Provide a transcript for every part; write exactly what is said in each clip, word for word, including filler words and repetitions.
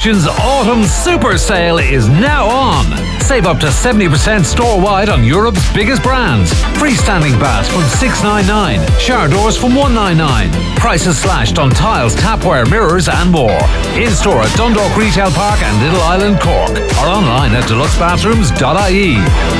Auctions Autumn Super Sale is now on. Save up to seventy percent store-wide on Europe's biggest brands. Freestanding baths from six ninety-nine, shower doors from one ninety-nine. Prices slashed on tiles, tapware, mirrors and more. In-store at Dundalk Retail Park and Little Island, Cork. Or online at deluxe bathrooms dot I E.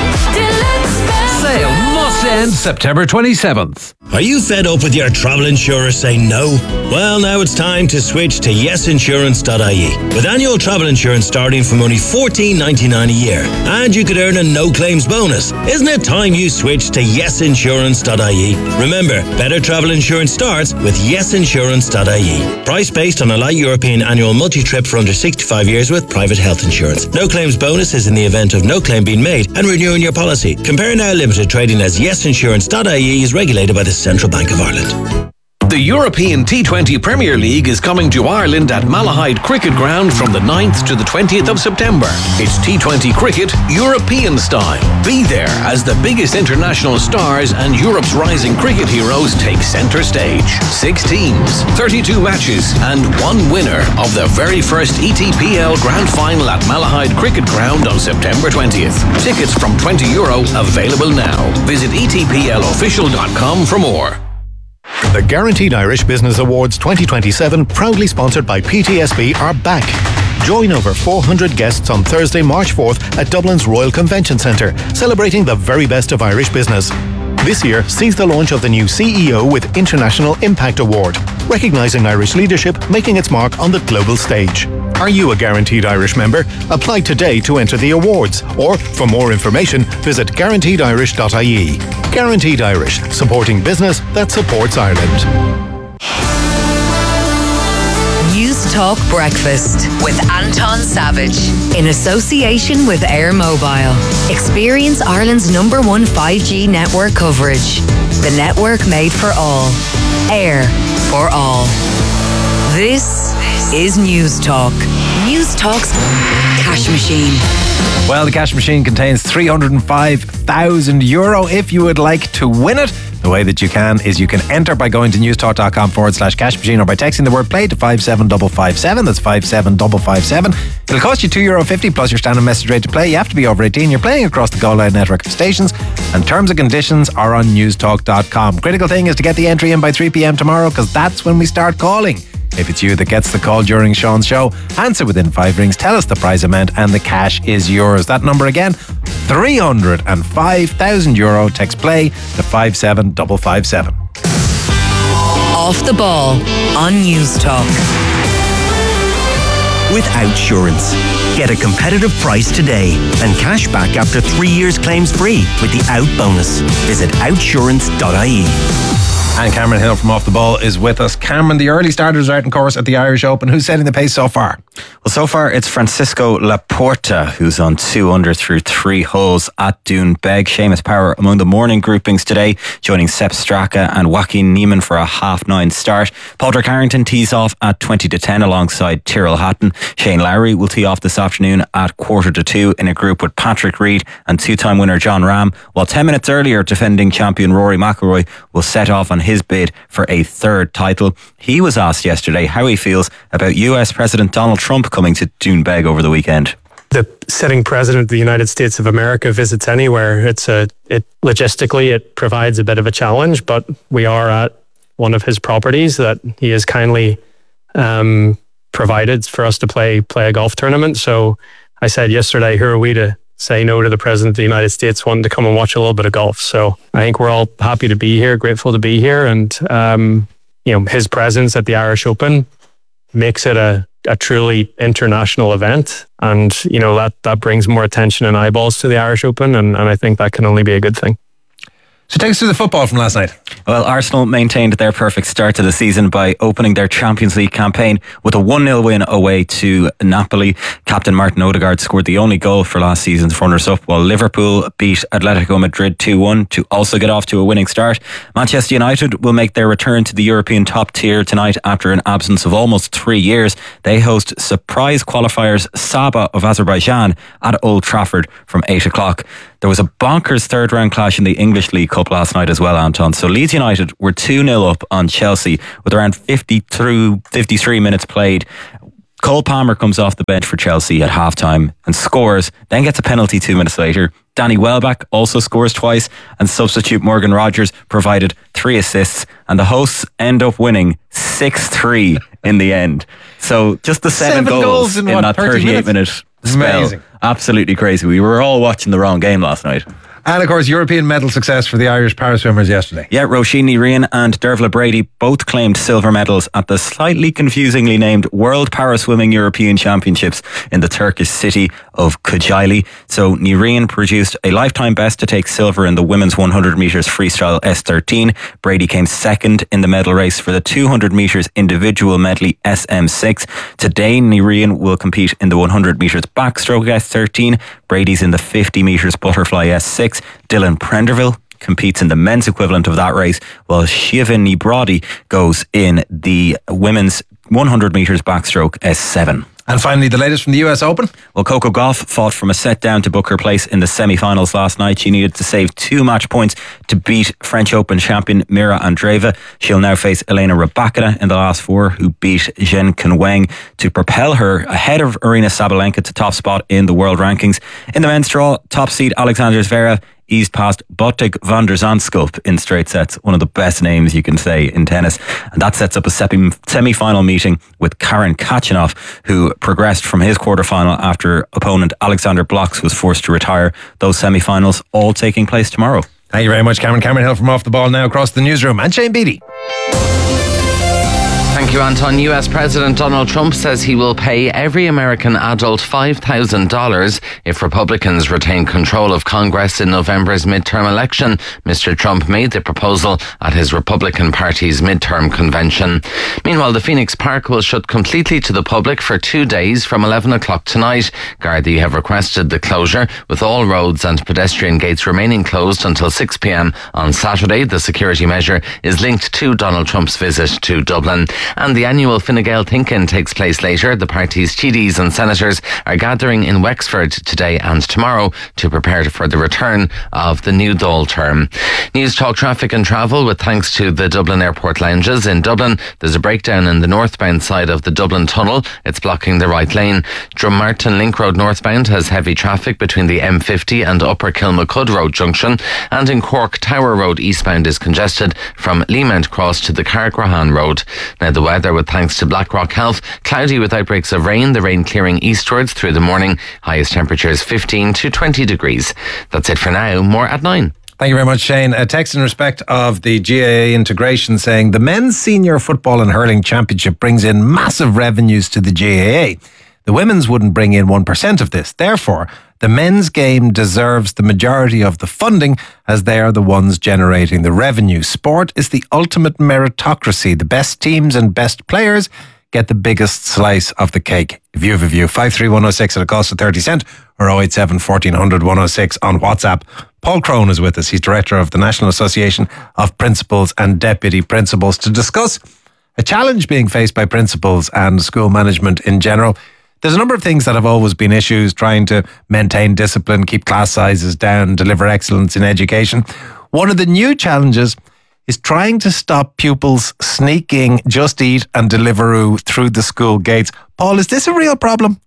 Sale must end September twenty-seventh. Are you fed up with your travel insurer saying no? Well, now it's time to switch to yes insurance dot I E. With annual travel insurance starting from only fourteen ninety-nine a year. And you could earn a no-claims bonus. Isn't it time you switched to yes insurance dot I E? Remember, better travel insurance starts with yes insurance dot I E. Price based on a light European annual multi-trip for under sixty-five years with private health insurance. No-claims bonus is in the event of no claim being made and renewing your policy. Compare Now Limited, trading as yes insurance dot I E, is regulated by the Central Bank of Ireland. The European T twenty Premier League is coming to Ireland at Malahide Cricket Ground from the ninth to the twentieth of September. It's T twenty cricket European style. Be there as the biggest international stars and Europe's rising cricket heroes take centre stage. Six teams, thirty-two matches and one winner of the very first E T P L Grand Final at Malahide Cricket Ground on September twentieth. Tickets from twenty euro available now. Visit e t p l official dot com for more. The Guaranteed Irish Business Awards twenty twenty-seven, proudly sponsored by P T S B, are back. Join over four hundred guests on Thursday, March fourth at Dublin's Royal Convention Centre, celebrating the very best of Irish business. This year sees the launch of the new C E O with International Impact Award, recognising Irish leadership making its mark on the global stage. Are you a Guaranteed Irish member? Apply today to enter the awards, or for more information, visit guaranteed irish dot I E. Guaranteed Irish, supporting business that supports Ireland. News Talk Breakfast with Anton Savage in association with Air Mobile. Experience Ireland's number one five G network coverage. The network made for all. Air for all. This is News Talk. News Talk's cash machine. Well, the cash machine contains three hundred five thousand euro. If you would like to win it, the way that you can is you can enter by going to newstalk.com forward slash cash machine or by texting the word play to five seven five five seven. That's five seven five five seven. It'll cost you two euro fifty plus your standard message rate to play. You have to be over eighteen. You're playing across the Go Loud network of stations, and terms and conditions are on newstalk dot com. Critical thing is to get the entry in by three p.m. tomorrow, because that's when we start calling. If it's you that gets the call during Sean's show, answer within five rings, tell us the prize amount, and the cash is yours. That number again, three hundred five thousand euro. Text play to five seven five five seven. Off the ball on News Talk. With Outsurance. Get a competitive price today and cash back after three years claims free with the Out bonus. Visit outsurance dot I E. And Cameron Hill from Off the Ball is with us. Cameron, the early starters are out in course at the Irish Open. Who's setting the pace so far? Well, so far it's Francisco Laporta, who's on two under through three holes at Doonbeg. Seamus Power among the morning groupings today, joining Sepp Straka and Joaquin Niemann for a half nine start. Padraig Harrington tees off at twenty to ten alongside Tyrrell Hatton. Shane Lowry will tee off this afternoon at quarter to two in a group with Patrick Reed and two-time winner John Rahm, while ten minutes earlier defending champion Rory McIlroy will set off on his bid for a third title. He was asked yesterday how he feels about U S President Donald Trump coming to Doonbeg over the weekend. The sitting president of the United States of America visits anywhere. It's a it logistically it provides a bit of a challenge, but we are at one of his properties that he has kindly um, provided for us to play play a golf tournament. So I said yesterday, who are we to say no to the President of the United States wanting to come and watch a little bit of golf? So I think we're all happy to be here, grateful to be here. And, um, you know, his presence at the Irish Open makes it a, a truly international event. And, you know, that, that brings more attention and eyeballs to the Irish Open. And, and I think that can only be a good thing. So take us through the football from last night. Well, Arsenal maintained their perfect start to the season by opening their Champions League campaign with a one nil win away to Napoli. Captain Martin Odegaard scored the only goal for last season's runners-up, while Liverpool beat Atletico Madrid two one to also get off to a winning start. Manchester United will make their return to the European top tier tonight after an absence of almost three years. They host surprise qualifiers Saba of Azerbaijan at Old Trafford from eight o'clock. There was a bonkers third round clash in the English League Cup last night as well, Anton. So Leeds United were two nil up on Chelsea with around fifty through fifty-three minutes played. Cole Palmer comes off the bench for Chelsea at half-time and scores, then gets a penalty two minutes later. Danny Welbeck also scores twice, and substitute Morgan Rogers provided three assists, and the hosts end up winning six three in the end. So just the seven, Seven goals, goals in in what, that thirty-eight minute spell. Amazing. Absolutely crazy. We were all watching the wrong game last night. And of course, European medal success for the Irish paraswimmers yesterday. Yeah, Roisin Ní Riain and Dervla Brady both claimed silver medals at the slightly confusingly named World Paraswimming European Championships in the Turkish city of Kocaeli. So Ní Riain produced a lifetime best to take silver in the women's one hundred metres freestyle S thirteen. Brady came second in the medal race for the two hundred metres individual medley S M six. Today, Ní Riain will compete in the one hundred metres backstroke S thirteen. Brady's in the fifty metres butterfly S six. Dylan Prenderville competes in the men's equivalent of that race, while Siobhan Ní Brody goes in the women's one hundred metres backstroke S seven. And finally, the latest from the U S Open. Well, Coco Gauff fought from a set down to book her place in the semi-finals last night. She needed to save two match points to beat French Open champion Mira Andreeva. She'll now face Elena Rybakina in the last four, who beat Zhen Qinwang to propel her ahead of Aryna Sabalenka to top spot in the world rankings. In the men's draw, top seed Alexander Zverev eased past Botic van der Zandschulp in straight sets, one of the best names you can say in tennis. And that sets up a semi-final meeting with Karen Khachanov, who progressed from his quarterfinal after opponent Alexander Blocks was forced to retire. Those semi-finals all taking place tomorrow. Thank you very much, Cameron. Cameron Hill from Off the Ball now across the newsroom. And Shane Beattie. Thank you, Anton. U S President Donald Trump says he will pay every American adult five thousand dollars if Republicans retain control of Congress in November's midterm election. Mister Trump made the proposal at his Republican Party's midterm convention. Meanwhile, the Phoenix Park will shut completely to the public for two days from eleven o'clock tonight. Gardaí have requested the closure, with all roads and pedestrian gates remaining closed until six p.m. on Saturday. The security measure is linked to Donald Trump's visit to Dublin. And the annual Fine Gael think-in takes place later. The party's T Ds and senators are gathering in Wexford today and tomorrow to prepare for the return of the new Dáil term. News Talk Traffic and Travel with thanks to the Dublin Airport lounges. In Dublin, there's a breakdown in the northbound side of the Dublin Tunnel. It's blocking the right lane. Drummartin Link Road northbound has heavy traffic between the M fifty and Upper Kilmacud Road junction. And in Cork, Tower Road eastbound is congested from Leamount Cross to the Cargrahan Road. Now, the weather with thanks to Blackrock Health. Cloudy with outbreaks of rain, the rain clearing eastwards through the morning. Highest temperatures fifteen to twenty degrees. That's it for now. More at nine. Thank you very much, Shane. A text in respect of the G A A integration saying the men's senior football and hurling championship brings in massive revenues to the G A A. The women's wouldn't bring in one percent of this. Therefore, the men's game deserves the majority of the funding as they are the ones generating the revenue. Sport is the ultimate meritocracy. The best teams and best players get the biggest slice of the cake. If you have a view, five three one oh six at a cost of thirty cent or oh eight seven, fourteen hundred, one oh six on WhatsApp. Paul Crone is with us. He's director of the National Association of Principals and Deputy Principals to discuss a challenge being faced by principals and school management in general. There's a number of things that have always been issues, trying to maintain discipline, keep class sizes down, deliver excellence in education. One of the new challenges is trying to stop pupils sneaking Just Eat and Deliveroo through the school gates. Paul, is this a real problem?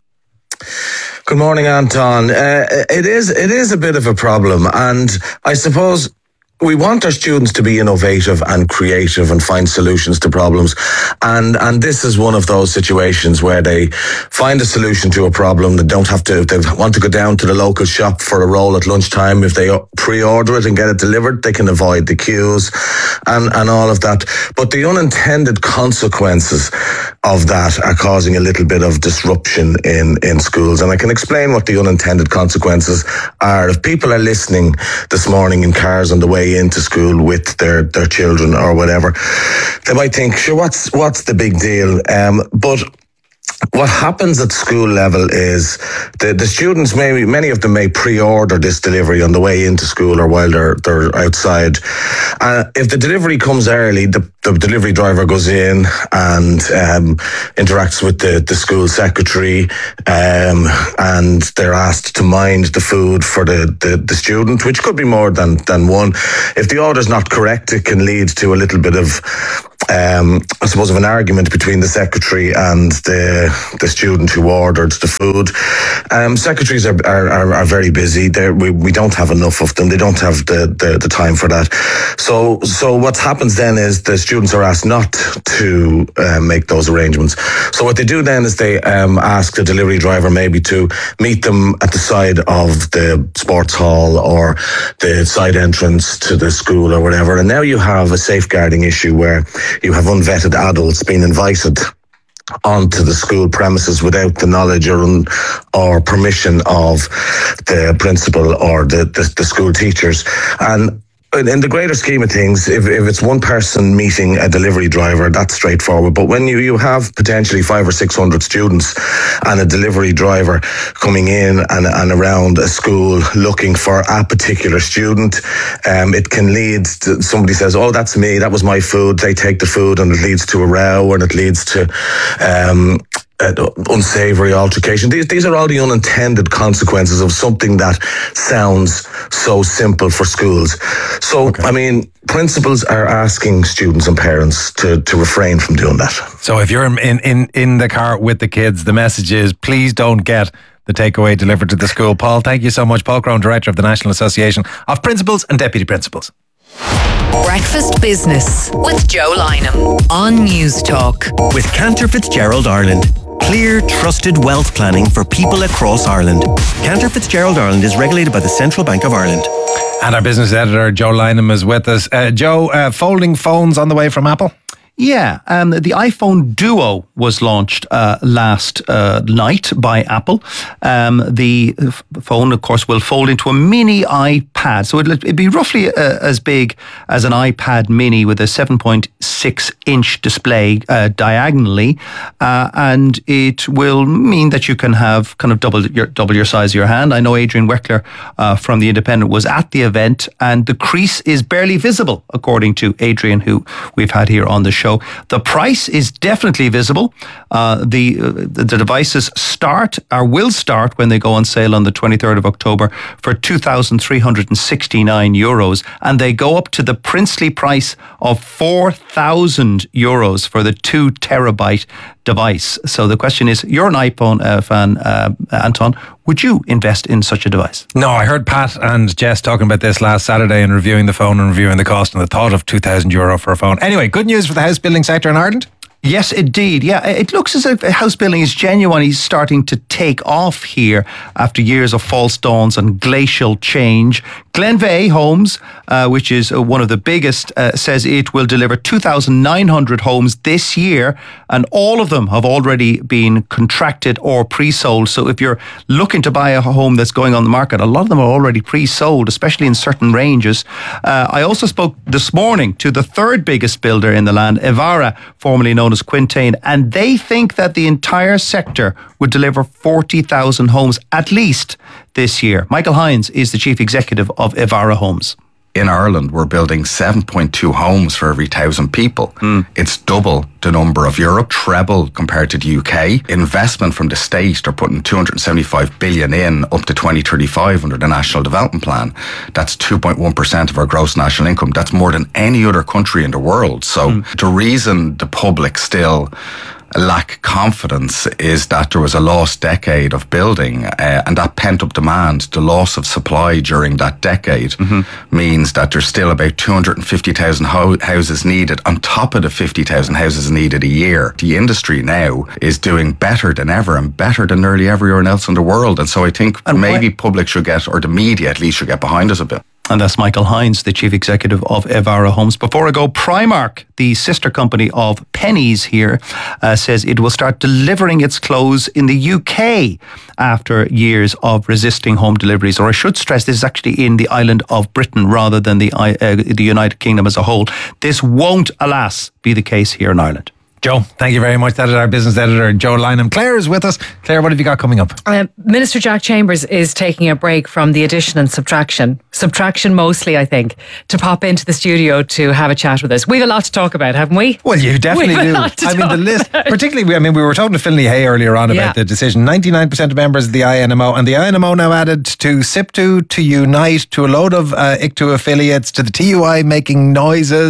Good morning, Anton. Uh, it is, it is a bit of a problem, and I suppose we want our students to be innovative and creative and find solutions to problems. And and this is one of those situations where they find a solution to a problem. They don't have to, if they want to go down to the local shop for a roll at lunchtime, if they pre-order it and get it delivered, they can avoid the queues and, and all of that. But the unintended consequences of that are causing a little bit of disruption in, in schools. And I can explain what the unintended consequences are. If people are listening this morning in cars on the way into school with their, their children or whatever, they might think, sure, what's what's the big deal? Um, but what happens at school level is the, the students, maybe many of them may pre-order this delivery on the way into school or while they're they're outside. Uh, if the delivery comes early, the, the delivery driver goes in and um, interacts with the, the school secretary, um, and they're asked to mind the food for the, the, the student, which could be more than, than one. If the order's not correct, it can lead to a little bit of um, I suppose, of an argument between the secretary and the the student who ordered the food. Um, secretaries are are, are, are very busy. They're, we we don't have enough of them. They don't have the, the, the time for that. So so what happens then is the students are asked not to uh, make those arrangements. So what they do then is they um, ask the delivery driver maybe to meet them at the side of the sports hall or the side entrance to the school or whatever. And now you have a safeguarding issue where you have unvetted adults being invited onto the school premises without the knowledge or or permission of the principal or the, the, the school teachers. And in the greater scheme of things, if, if it's one person meeting a delivery driver, that's straightforward. But when you, you have potentially five or six hundred students and a delivery driver coming in and, and around a school looking for a particular student, um, it can lead to somebody says, oh, that's me, that was my food. They take the food and it leads to a row and it leads to um, Uh, unsavory altercation. These these are all the unintended consequences of something that sounds so simple for schools. So, okay. I mean, principals are asking students and parents to, to refrain from doing that. So if you're in, in, in the car with the kids, the message is please don't get the takeaway delivered to the school. Paul, thank you so much. Paul Crone, Director of the National Association of Principals and Deputy Principals. Breakfast Business with Joe Lynham on News Talk. With Cantor Fitzgerald Ireland. Clear, trusted wealth planning for people across Ireland. Cantor Fitzgerald Ireland is regulated by the Central Bank of Ireland. And our business editor, Joe Lynham, is with us. Uh, Joe, uh, folding phones on the way from Apple? Yeah, um, the iPhone Duo was launched uh, last uh, night by Apple. Um, the f- phone, of course, will fold into a mini iPad. So it'll, it'd be roughly uh, as big as an iPad mini with a seven point six inch display uh, diagonally. Uh, and it will mean that you can have kind of double your, double your size of your hand. I know Adrian Weckler uh, from The Independent was at the event, and the crease is barely visible, according to Adrian, who we've had here on the show. The price is definitely visible. Uh, the, uh, the the devices start or will start when they go on sale on the twenty-third of October for two thousand three hundred sixty-nine euros, and they go up to the princely price of four thousand euros for the two terabyte device. So the question is, you're an iPhone uh, fan, uh, Anton. Would you invest in such a device? No, I heard Pat and Jess talking about this last Saturday and reviewing the phone and reviewing the cost and the thought of two thousand euro for a phone. Anyway, good news for the house building sector in Ireland. Yes, indeed. Yeah, it looks as if house building is genuinely starting to take off here after years of false dawns and glacial change. Glenveagh Homes, uh, which is uh, one of the biggest, uh, says it will deliver two thousand nine hundred homes this year, and all of them have already been contracted or pre-sold. So if you're looking to buy a home that's going on the market, a lot of them are already pre-sold, especially in certain ranges. Uh, I also spoke this morning to the third biggest builder in the land, Evara, formerly known as Quintain, and they think that the entire sector would deliver forty thousand homes at least this year. Michael Hines is the chief executive of Evara Homes. In Ireland, we're building seven point two homes for every thousand people. Mm. It's double the number of Europe, treble compared to the U K. Investment from the state, they're putting two hundred seventy-five billion in up to twenty thirty-five under the National Development Plan. That's two point one percent of our gross national income. That's more than any other country in the world. So mm. the reason the public still lack confidence is that there was a lost decade of building, uh, and that pent-up demand, the loss of supply during that decade, mm-hmm. means that there's still about two hundred fifty thousand ho- houses needed on top of the fifty thousand houses needed a year. The industry now is doing better than ever and better than nearly everywhere else in the world, and so I think and maybe why- public should get, or the media at least should get behind us a bit. And that's Michael Hines, the chief executive of Evara Homes. Before I go, Primark, the sister company of Pennies here, uh, says it will start delivering its clothes in the U K after years of resisting home deliveries. Or I should stress, this is actually in the island of Britain rather than the, uh, the United Kingdom as a whole. This won't, alas, be the case here in Ireland. Joe, thank you very much. That is our business editor, Joe Lynham. Claire is with us. Claire, what have you got coming up? Uh, Minister Jack Chambers is taking a break from the addition and subtraction. Subtraction mostly, I think, to pop into the studio to have a chat with us. We have a lot to talk about, haven't we? Well, you definitely We've do. A lot to I talk mean, the list, about. particularly, I mean, we were talking to Finlay Hay earlier on about yeah. the decision. ninety-nine percent of members of the I N M O, and the I N M O now added to SIPTU, to Unite, to a load of uh, I C T U affiliates, to the T U I making noises.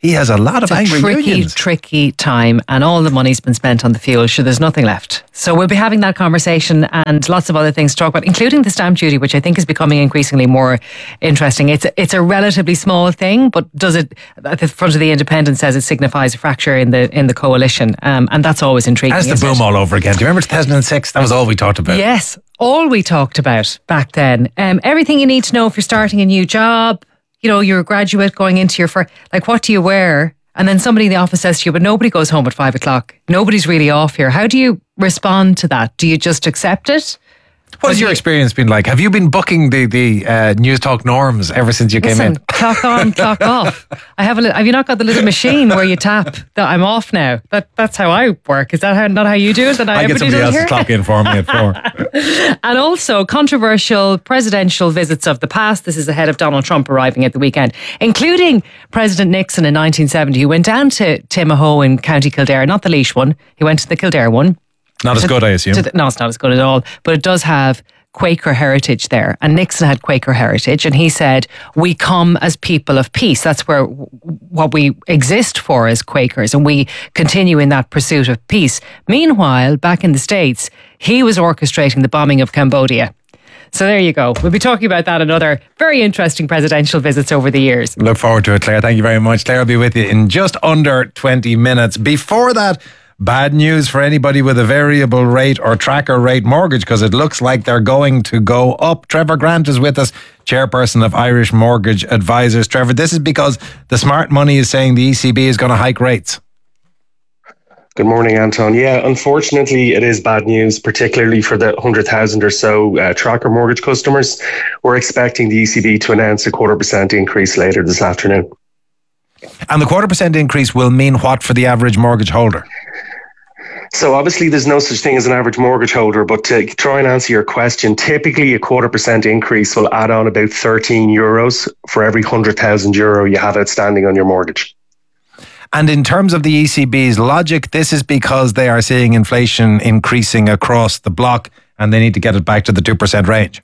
he has a lot of it's angry a tricky, unions. tricky time, and all the money's been spent on the fuel, so there's nothing left. So we'll be having that conversation and lots of other things to talk about, including the stamp duty, which I think is becoming increasingly more interesting. It's a, it's a relatively small thing, but does it, at the front of the Independent says it signifies a fracture in the in the coalition, um, and that's always intriguing. That's the boom it? all over again. Do you remember two thousand six? That was all we talked about. Yes, all we talked about back then. Um, everything you need to know if you're starting a new job. You know, you're a graduate going into your first, like, what do you wear? And then somebody in the office says to you, but nobody goes home at five o'clock. Nobody's really off here. How do you respond to that? Do you just accept it? What has your experience been like? Have you been booking the, the uh, News Talk norms ever since you Listen, came in? Clock on, clock off. I have a. Li- have you not got the little machine where you tap that I'm off now? That that's how I work. Is that how, not how you do it? That I get somebody else to clock in for me at four. And also controversial presidential visits of the past. This is ahead of Donald Trump arriving at the weekend, including President Nixon in nineteen seventy, who went down to Timahoe in County Kildare, not the Laois one. He went to the Kildare one. Not as good, I assume. The, no, it's not as good at all. But it does have Quaker heritage there. And Nixon had Quaker heritage. And he said, we come as people of peace. That's where what we exist for as Quakers. And we continue in that pursuit of peace. Meanwhile, back in the States, he was orchestrating the bombing of Cambodia. So there you go. We'll be talking about that and other very interesting presidential visits over the years. Look forward to it, Claire. Thank you very much. Claire will be with you in just under twenty minutes. Before that, bad news for anybody with a variable rate or tracker rate mortgage, because it looks like they're going to go up. Trevor Grant is with us, chairperson of Irish Mortgage Advisors. Trevor, this is because the smart money is saying the E C B is going to hike rates. Good morning, Anton. Yeah, unfortunately, it is bad news, particularly for the one hundred thousand or so uh, tracker mortgage customers. We're expecting the E C B to announce a quarter percent increase later this afternoon. And the quarter percent increase will mean what for the average mortgage holder? So obviously there's no such thing as an average mortgage holder, but to try and answer your question, typically a quarter percent increase will add on about thirteen euros for every one hundred thousand euro you have outstanding on your mortgage. And in terms of the E C B's logic, this is because they are seeing inflation increasing across the block and they need to get it back to the two percent range.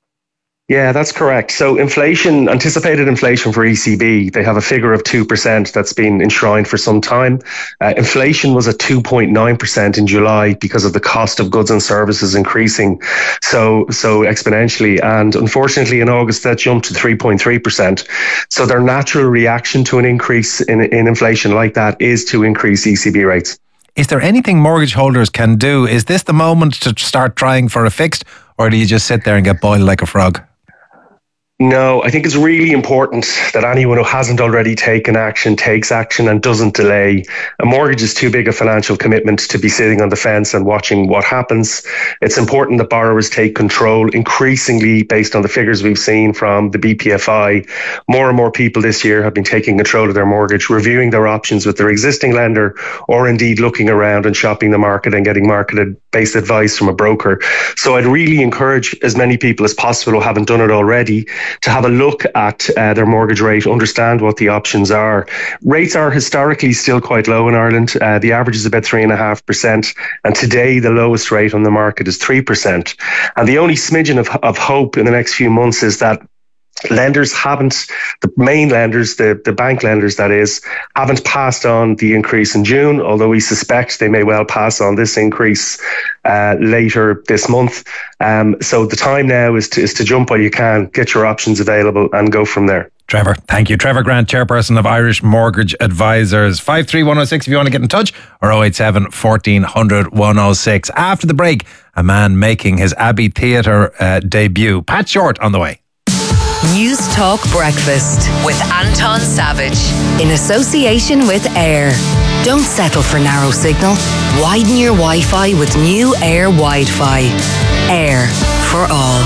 Yeah, that's correct. So inflation, anticipated inflation for E C B, they have a figure of two percent that's been enshrined for some time. Uh, inflation was at two point nine percent in July because of the cost of goods and services increasing so so exponentially. And unfortunately, in August, that jumped to three point three percent. So their natural reaction to an increase in, in inflation like that is to increase E C B rates. Is there anything mortgage holders can do? Is this the moment to start trying for a fixed, or do you just sit there and get boiled like a frog? No, I think it's really important that anyone who hasn't already taken action takes action and doesn't delay. A mortgage is too big a financial commitment to be sitting on the fence and watching what happens. It's important that borrowers take control. Increasingly, based on the figures we've seen from the B P F I, more and more people this year have been taking control of their mortgage, reviewing their options with their existing lender, or indeed looking around and shopping the market and getting market-based advice from a broker. So I'd really encourage as many people as possible who haven't done it already to have a look at uh, their mortgage rate, understand what the options are. Rates are historically still quite low in Ireland. Uh, the average is about three point five percent, and today the lowest rate on the market is three percent. And the only smidgen of, of hope in the next few months is that lenders haven't, the main lenders, the, the bank lenders that is, haven't passed on the increase in June, although we suspect they may well pass on this increase uh, later this month. Um, so the time now is to, is to jump while you can, get your options available and go from there. Trevor, thank you. Trevor Grant, chairperson of Irish Mortgage Advisors. five three one oh six if you want to get in touch, or oh eight seven, fourteen hundred, one oh six. After the break, a man making his Abbey Theatre uh, debut. Pat Short on the way. News Talk Breakfast with Anton Savage in association with Air. Don't settle for narrow signal. Widen your Wi-Fi with new Air Wi-Fi. Air for all.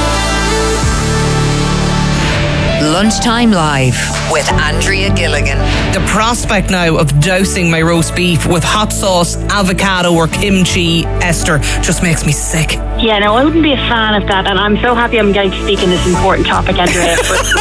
Lunchtime Live with Andrea Gilligan. The prospect now of dousing my roast beef with hot sauce, avocado or kimchi, Esther, just makes me sick. Yeah, no, I wouldn't be a fan of that, and I'm so happy I'm getting to speak on this important topic, Andrea.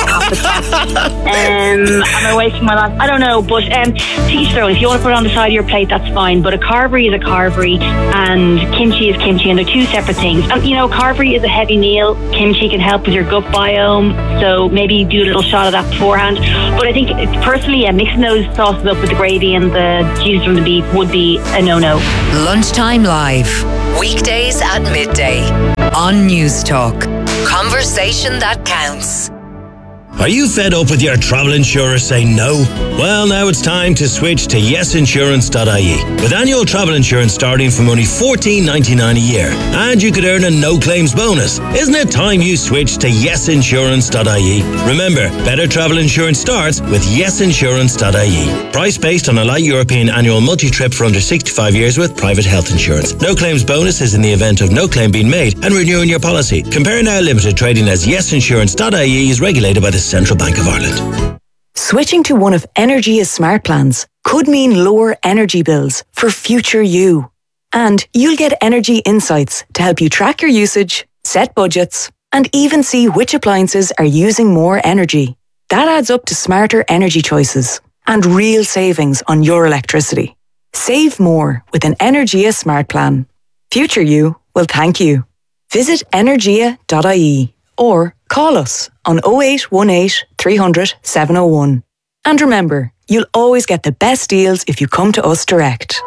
um, am I wasting my life? I don't know, but um, to each their own. If you want to put it on the side of your plate, that's fine. But a carvery is a carvery, and kimchi is kimchi, and they're two separate things. And you know, carvery is a heavy meal. Kimchi can help with your gut biome, so maybe do a little shot of that beforehand. But I think personally, yeah, mixing those sauces up with the gravy and the juice from the beef would be a no-no. Lunchtime Live. Weekdays at midday on News Talk. Conversation that counts. Are you fed up with your travel insurer saying no? Well, now it's time to switch to yes insurance dot I E. With annual travel insurance starting from only fourteen ninety-nine a year, and you could earn a no-claims bonus. Isn't it time you switched to yes insurance dot I E? Remember, better travel insurance starts with yes insurance dot I E. Price based on a light European annual multi-trip for under sixty-five years with private health insurance. No-claims bonus is in the event of no claim being made and renewing your policy. Compare Now Limited trading as yes insurance dot I E is regulated by the Central Bank of Ireland. Switching to one of Energia's smart plans could mean lower energy bills for future you. And you'll get energy insights to help you track your usage, set budgets, and even see which appliances are using more energy. That adds up to smarter energy choices and real savings on your electricity. Save more with an Energia smart plan. Future you will thank you. Visit energia dot I E or call us on oh eight one eight, three hundred, seven oh one. And remember, you'll always get the best deals if you come to us direct.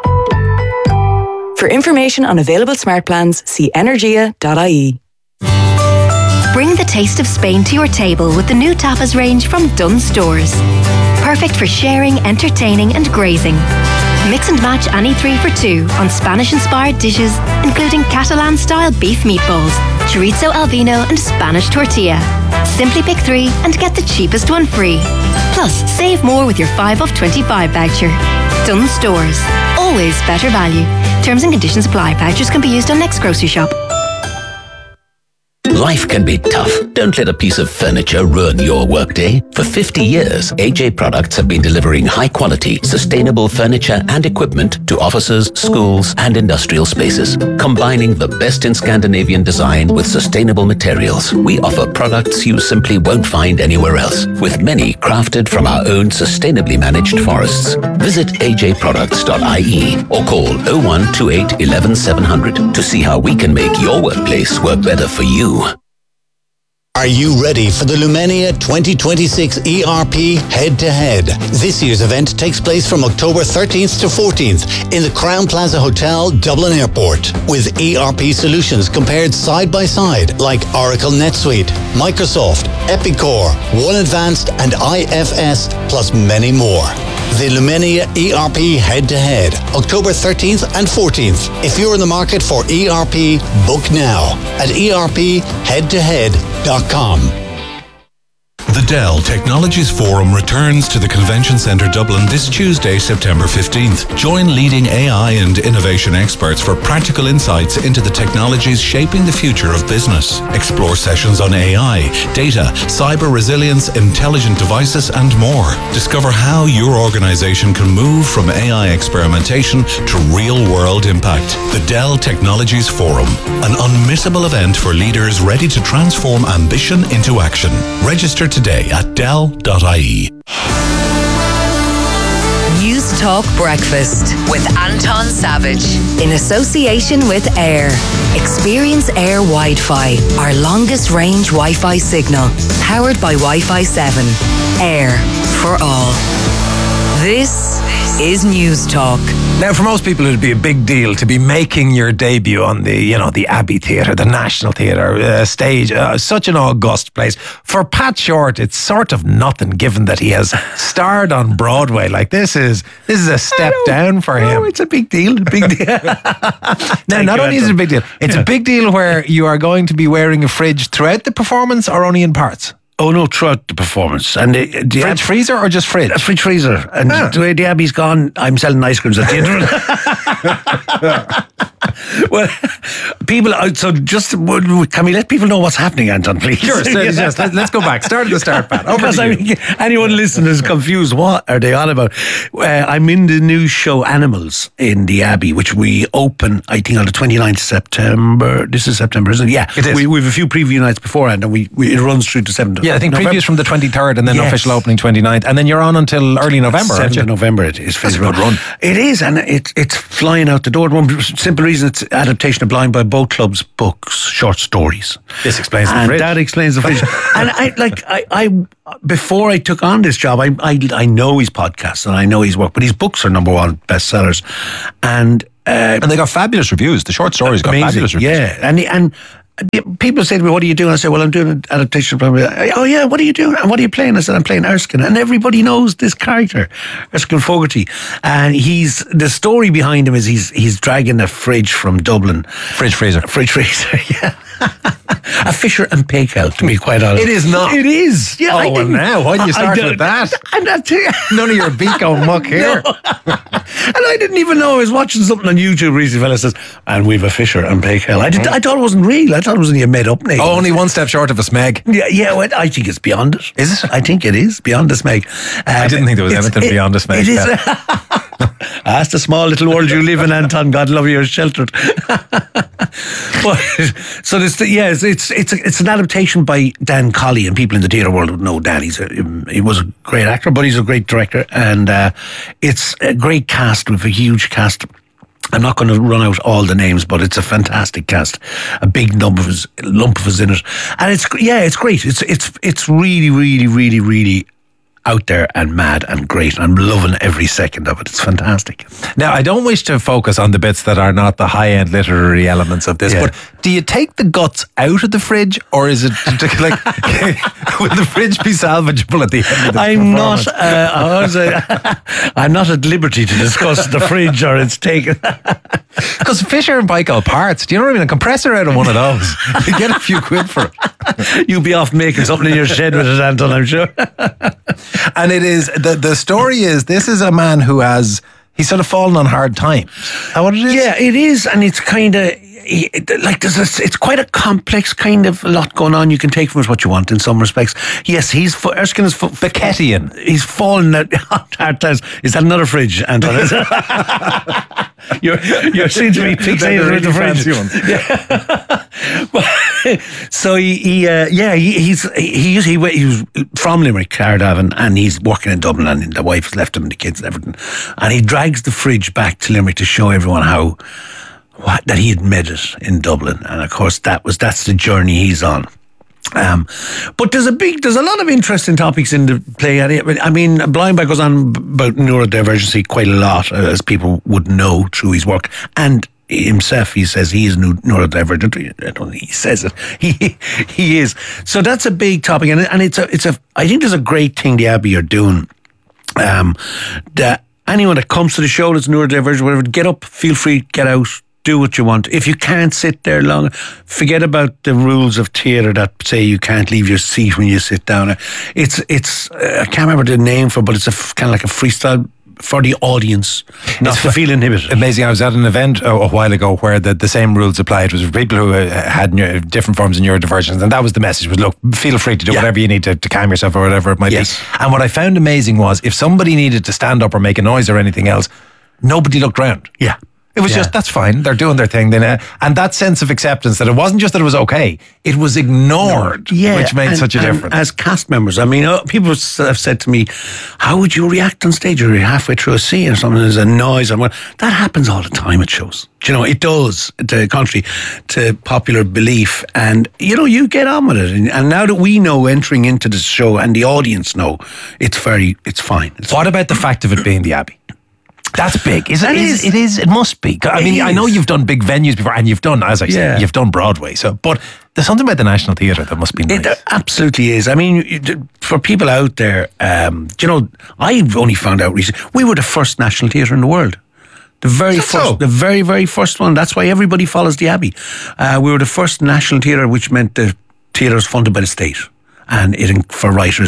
For information on available smart plans, see energia dot I E. Bring the taste of Spain to your table with the new tapas range from Dunnes Stores. Perfect for sharing, entertaining and grazing. Mix and match any three for two on Spanish-inspired dishes, including Catalan-style beef meatballs, chorizo al vino and Spanish tortilla. Simply pick three and get the cheapest one free. Plus, save more with your five off twenty-five voucher. Dunnes Stores. Always better value. Terms and conditions apply. Vouchers can be used on next grocery shop. Life can be tough. Don't let a piece of furniture ruin your workday. For fifty years, A J Products have been delivering high-quality, sustainable furniture and equipment to offices, schools, and industrial spaces. Combining the best in Scandinavian design with sustainable materials, we offer products you simply won't find anywhere else, with many crafted from our own sustainably managed forests. Visit A J products dot I E or call oh one two eight, eleven, seven hundred to see how we can make your workplace work better for you. Are you ready for the Lumenia twenty twenty-six E R P Head-to-Head? This year's event takes place from October thirteenth to fourteenth in the Crown Plaza Hotel, Dublin Airport, with E R P solutions compared side by side like Oracle NetSuite, Microsoft, Epicor, One Advanced and I F S, plus many more. The Lumenia E R P Head-to-Head, October thirteenth and fourteenth. If you're in the market for E R P, book now at E R P head to head dot com. The Dell Technologies Forum returns to the Convention Centre Dublin this Tuesday, September fifteenth. Join leading A I and innovation experts for practical insights into the technologies shaping the future of business. Explore sessions on A I, data, cyber resilience, intelligent devices, and more. Discover how your organisation can move from A I experimentation to real-world impact. The Dell Technologies Forum, an unmissable event for leaders ready to transform ambition into action. Register today at dell dot I E. News Talk Breakfast with Anton Savage in association with Air. Experience Air Wi-Fi, our longest range Wi-Fi signal, powered by Wi-Fi seven. Air for all. This is News Talk. Now, for most people, it'd be a big deal to be making your debut on the, you know, the Abbey Theatre, the National Theatre uh, stage, uh, such an august place. For Pat Short, it's sort of nothing, given that he has starred on Broadway. Like this is this is a step down for him. It's a big deal. A big deal. Now, not only is it a big deal, it's yeah. a big deal where you are going to be wearing a fridge throughout the performance, or only in parts. Oh no, throughout the performance. And the, the fridge Ab- freezer or just fridge? A fridge freezer. And ah. the way the Abbey's gone, I'm selling ice creams at the end of it. Well, people, uh, so just, can we let people know what's happening, Anton, please? Sure, so, yes, let, let's go back. Start at the start, Pat. Over Because to I you. mean, anyone listening is confused. What are they on about? Uh, I'm in the new show Animals in the Abbey, which we open, I think, on the twenty-ninth of September. This is September, isn't it? Yeah. It is. We, we have a few preview nights beforehand, and we, we it runs through to seventh. Yeah, I think November. previews from the twenty-third and then Yes. official opening twenty-ninth. And then you're on until early November, aren't seventh you? of November it is. That's a good run. It is, and it, it's flying out the door. One simple reason, it's adaptation of Blind by Boat Club's books, short stories. This explains the and fridge. that explains the fridge. And I like I, I before I took on this job, I, I I know his podcasts and I know his work, but his books are number one bestsellers, and uh, and they got fabulous reviews. The short stories got amazing, fabulous reviews. yeah, and and. People say to me, "What are you doing?" I say, "Well, I'm doing an adaptation of." Oh yeah, what are you doing? And what are you playing? I said, "I'm playing Erskine," and everybody knows this character, Erskine Fogarty, and he's the story behind him is he's he's dragging a fridge from Dublin, fridge freezer, fridge freezer, yeah. A Fisher and Paykel, to be quite honest. It is not. It is. Yeah. Oh, I well, didn't- now, why did you I- I start don't- with that? I'm not too- None of your Beco muck here. No. And I didn't even know. I was watching something on YouTube recently. Fella says, "And we've a Fisher and Paykel." I did. I thought it wasn't real. I thought it was only a made up name. Oh, only one step short of a Smeg. Yeah, yeah. Well, I think it's beyond it. Is it? I think it is beyond the Smeg. Um, I didn't think there was it's- anything it- beyond a Smeg. It is. Pat. That's the small little world you live in, Anton. God love you, you're sheltered. But, so this, yeah, it's it's it's, a, it's an adaptation by Dan Colley, and people in the theatre world would know Dan. He's a, he was a great actor, but he's a great director, and uh, it's a great cast with a huge cast. I'm not going to run out all the names, but it's a fantastic cast. A big number of us, lump of us in it, and it's yeah, it's great. It's it's it's really, really, really, really out there and mad and great. I'm loving every second of it. It's fantastic. Now, I don't wish to focus on the bits that are not the high-end literary elements of this, Yeah. but do you take the guts out of the fridge, or is it like will the fridge be salvageable at the end of the I'm performance? not. Uh, I was, uh, I'm not at liberty to discuss the fridge or it's taken. Because Fisher and Paykel parts, do you know what I mean? A compressor out of one of those, you get a few quid for it. You'll be off making something in your shed with it, Anton, I'm sure. And it is the the story is this is a man who has he's sort of fallen on hard times. Is that what it is? Yeah, it is, and it's kind of like there's a, it's quite a complex kind of lot going on. You can take from it what you want in some respects. Yes, he's Erskine is Beckettian. He's fallen at hard times. Is that another fridge, Anton? Is it? you're you seem to be fixated with the fridge. Yeah. So he, he uh, yeah, he, he's he, he he he was from Limerick, Cardiff, and he's working in Dublin, and the wife has left him and the kids and everything, and he drags the fridge back to Limerick to show everyone how what, that he had made it in Dublin, and of course that was that's the journey he's on. Um, but there's a big, there's a lot of interesting topics in the play. I mean, Blind Bag goes on about neurodivergency quite a lot, as people would know through his work, and himself, he says he is neurodivergent. I don't think he says it. He he is. So that's a big topic, and and it's a it's a. I think there's a great thing the Abbey are doing. Um, that anyone that comes to the show that's neurodivergent, whatever, get up, feel free, get out. Do what you want. If you can't sit there long, forget about the rules of theatre that say you can't leave your seat when you sit down. It's it's uh, I can't remember the name for it, but it's a f- kind of like a freestyle for the audience, not to feel inhibited. Amazing. I was at an event a, a while ago where the, the same rules applied. It was for people who uh, had neuro, different forms of neurodivergence, and that was the message: was look, feel free to do yeah. whatever you need to, to calm yourself or whatever it might yes. be. And what I found amazing was if somebody needed to stand up or make a noise or anything else, nobody looked round. Yeah. It was yeah. just, that's fine, they're doing their thing. Then, uh, and that sense of acceptance that it wasn't just that it was okay, it was ignored, yeah, which made and, such a and difference. As cast members, I mean, uh, people have said to me, how would you react on stage? Or you're halfway through a scene or something, there's a noise. And what that happens all the time at shows. Do you know, it does, to contrary to popular belief. And, you know, you get on with it. And, and now that we know entering into the show and the audience know, it's very, it's fine. It's what about the fact of it being the Abbey? That's big. Is it? Is, it is. It must be. I mean, I know you've done big venues before, and you've done, as I said, yeah. you've done Broadway. So, but there's something about the National Theatre that must be nice. It absolutely is. I mean, for people out there, um, you know, I've only found out recently we were the first national theatre in the world. The very That's first, so. the very, very first one. That's why everybody follows the Abbey. Uh, we were the first national theatre, which meant the theatre was funded by the state, and it for writers and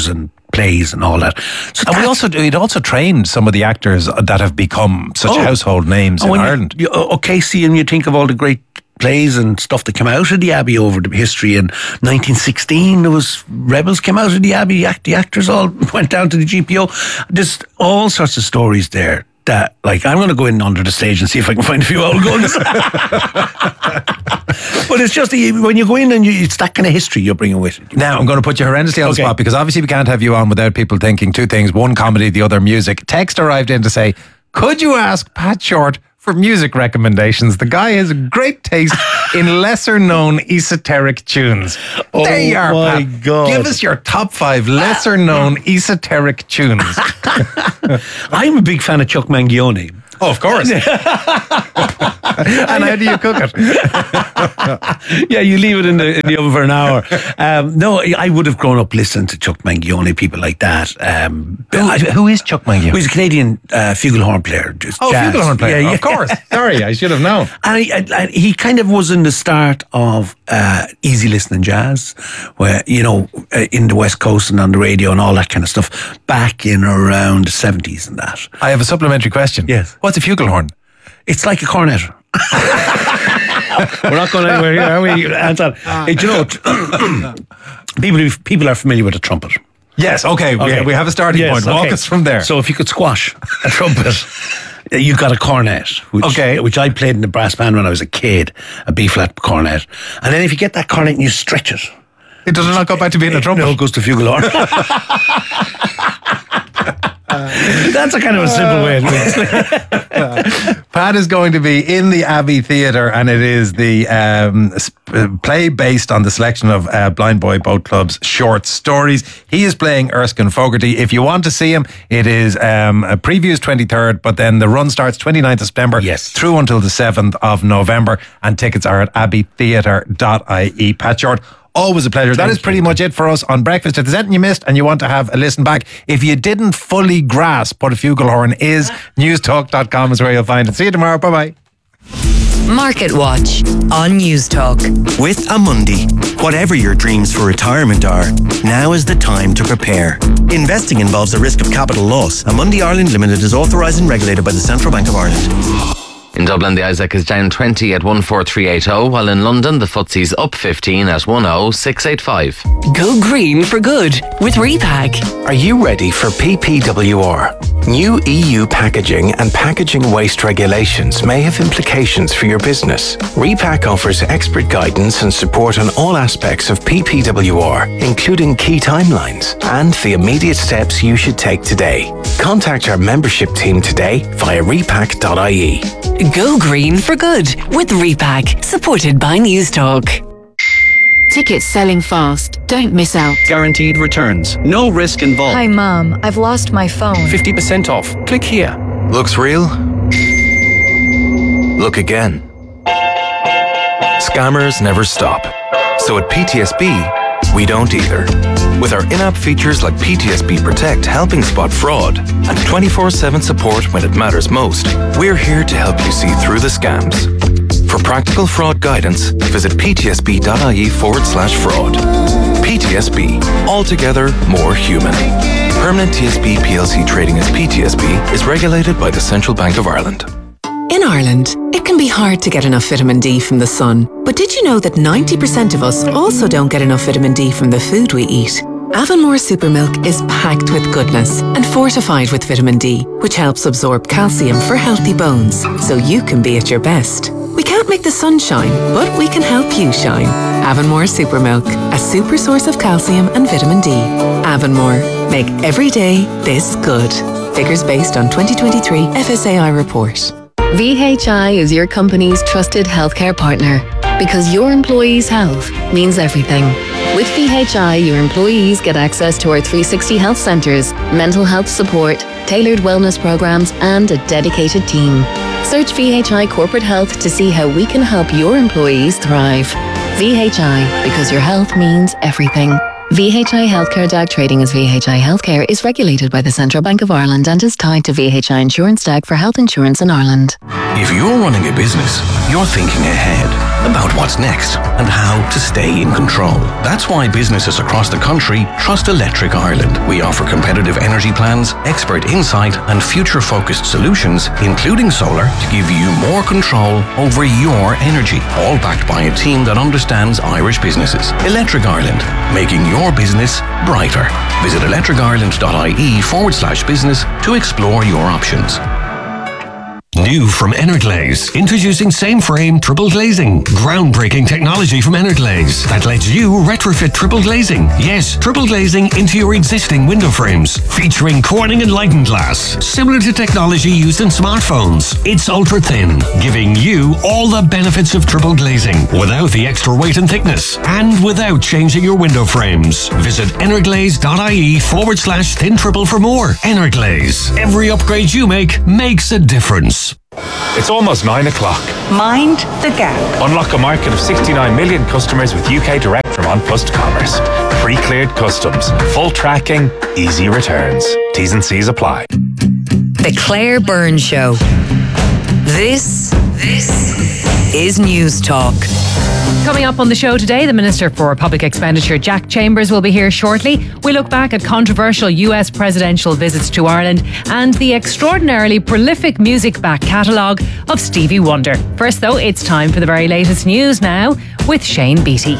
plays and all that. So and we also it also trained some of the actors that have become such Oh. household names in you, Ireland. You, okay, see, and you think of all the great plays and stuff that came out of the Abbey over the history. In nineteen sixteen, there was Rebels came out of the Abbey. Act, the actors all went down to the G P O. There's all sorts of stories there. That, like, I'm going to go in under the stage and see if I can find a few old guns. But it's just, when you go in and you, it's that kind of history you're bringing with it. Now, I'm going to put you horrendously on the Okay. spot because obviously we can't have you on without people thinking two things. One, comedy, the other, music. Text arrived in to say, could you ask Pat Short for music recommendations? The guy has a great taste in lesser known esoteric tunes. Oh there you are, my Pat. God. Give us your top five lesser known esoteric tunes. I'm a big fan of Chuck Mangione. Oh, of course. And how do you cook it? Yeah, you leave it in the, in the oven for an hour. Um, no, I would have grown up listening to Chuck Mangione, people like that. Um, Who, who is Chuck Mangione? He's a Canadian uh, flugelhorn player. Just Oh, jazz. flugelhorn player. Yeah, yeah. Of course. Sorry, I should have known. And he, and he kind of was in the start of uh, easy listening jazz, where, you know, uh, in the West Coast and on the radio and all that kind of stuff, back in around the seventies and that. I have a supplementary question. Yes. What's a flugelhorn? It's like a cornet. We're not going anywhere here, are we, Anton? Hey, do you know, people, people are familiar with a trumpet. Yes, okay, we- we have a starting point. Walk us from there. So if you could squash a trumpet, you got a cornet, which, Okay. which I played in the brass band when I was a kid, a B-flat cornet. And then if you get that cornet and you stretch it, It does not go back to being a trumpet. no, it goes to flugelhorn. That's a kind of a simple way of doing it. Pat is going to be in the Abbey Theatre, and it is the um, sp- uh, play based on the selection of uh, Blind Boy Boat Club's short stories. He is playing Erskine Fogarty. If you want to see him, it is um, a previews twenty-third, but then the run starts twenty-ninth of September Yes. through until the seventh of November, and tickets are at abbey theatre dot I E. Pat Short, always a pleasure. That is pretty much it for us on Breakfast. If there's anything you missed and you want to have a listen back, if you didn't fully grasp what a flugelhorn is, newstalk dot com is where you'll find it. See you tomorrow. Bye-bye. Market Watch on News Talk. With Amundi, whatever your dreams for retirement are, now is the time to prepare. Investing involves a risk of capital loss. Amundi Ireland Limited is authorised and regulated by the Central Bank of Ireland. In Dublin, the Isaac is down twenty at one four three eight zero, while in London, the FTSE's up fifteen at one oh six eight five. Go green for good with Repack. Are you ready for P P W R? New E U packaging and packaging waste regulations may have implications for your business. Repack offers expert guidance and support on all aspects of P P W R, including key timelines and the immediate steps you should take today. Contact our membership team today via repack dot I E. Go green for good with Repack, supported by News Talk. Tickets selling fast. Don't miss out. Guaranteed returns. No risk involved. Hi, Mom. I've lost my phone. fifty percent off. Click here. Looks real? Look again. Scammers never stop. So at P T S B, we don't either. With our in-app features like P T S B Protect helping spot fraud and twenty-four seven support when it matters most, we're here to help you see through the scams. For practical fraud guidance, visit ptsb.ie forward slash fraud. P T S B, altogether more human. Permanent T S B P L C trading as P T S B is regulated by the Central Bank of Ireland. In Ireland, it can be hard to get enough vitamin D from the sun. But did you know that ninety percent of us also don't get enough vitamin D from the food we eat? Avonmore Supermilk is packed with goodness and fortified with vitamin D, which helps absorb calcium for healthy bones, so you can be at your best. We can't make the sun shine, but we can help you shine. Avonmore Supermilk, a super source of calcium and vitamin D. Avonmore, make every day this good. Figures based on twenty twenty-three F S A I report. V H I is your company's trusted healthcare partner because your employees' health means everything. With V H I, your employees get access to our three sixty health centres, mental health support, tailored wellness programs, and a dedicated team. Search V H I Corporate Health to see how we can help your employees thrive. V H I, because your health means everything. V H I Healthcare D A G trading as V H I Healthcare is regulated by the Central Bank of Ireland and is tied to V H I Insurance D A G for health insurance in Ireland. If you're running a business, you're thinking ahead about what's next and how to stay in control. That's why businesses across the country trust Electric Ireland. We offer competitive energy plans, expert insight, and future-focused solutions, including solar, to give you more control over your energy, all backed by a team that understands Irish businesses. Electric Ireland, making your business brighter. Visit electricireland.ie forward slash business to explore your options. New from Energlaze, introducing same frame triple glazing. Groundbreaking technology from Energlaze that lets you retrofit triple glazing. Yes, triple glazing into your existing window frames, featuring Corning Enlightened glass, similar to technology used in smartphones. It's ultra thin, giving you all the benefits of triple glazing without the extra weight and thickness, and without changing your window frames. Visit energlaze.ie forward slash thin triple for more. Energlaze. Every upgrade you make makes a difference. It's almost nine o'clock. Mind the gap. Unlock a market of sixty-nine million customers with U K Direct from OnPlus Commerce. Pre-cleared customs, full tracking, easy returns. T's and C's apply. The Claire Byrne Show. This, this is News Talk. Coming up on the show today, the Minister for Public Expenditure, Jack Chambers, will be here shortly. We look back at controversial U S presidential visits to Ireland and the extraordinarily prolific music back catalogue of Stevie Wonder. First, though, it's time for the very latest news now with Shane Beattie.